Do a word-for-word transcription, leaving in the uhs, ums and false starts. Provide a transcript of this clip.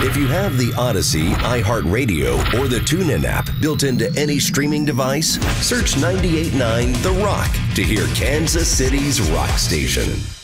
If you have the Odyssey, iHeartRadio, or the TuneIn app built into any streaming device, search ninety-eight point nine The Rock to hear Kansas City's rock station.